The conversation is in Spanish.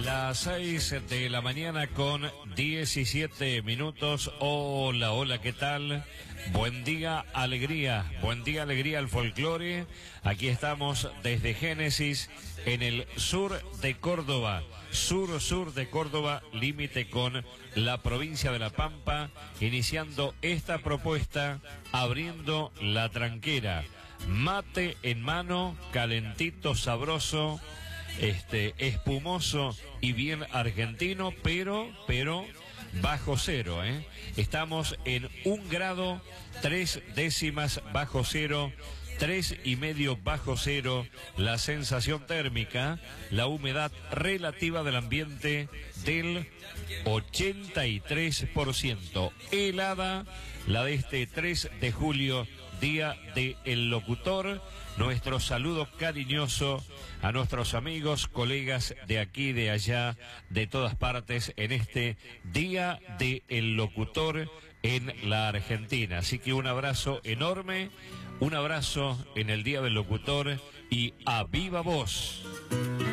Las 6 de la mañana con 17 minutos. Hola, hola, ¿qué tal? Buen día, alegría al folclore. Aquí estamos desde Génesis, en el sur de Córdoba, sur de Córdoba, límite con la provincia de La Pampa, iniciando esta propuesta, abriendo la tranquera. Mate en mano, calentito, sabroso, espumoso y bien argentino, pero bajo cero, ¿eh? Estamos en 1 grado 3 décimas bajo cero, 3,5 bajo cero, la sensación térmica, la humedad relativa del ambiente del 83%. Helada la de este 3 de julio, día del locutor. Nuestro saludo cariñoso a nuestros amigos, colegas de aquí, de allá, de todas partes, en este día del locutor en la Argentina. Así que un abrazo enorme, un abrazo en el día del locutor y ¡a viva voz!